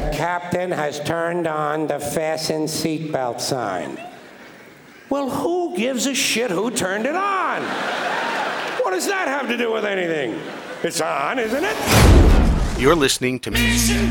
The captain has turned on the fasten seatbelt sign. Well, who gives a shit who turned it on? What does that have to do with anything? It's on, isn't it? You're listening to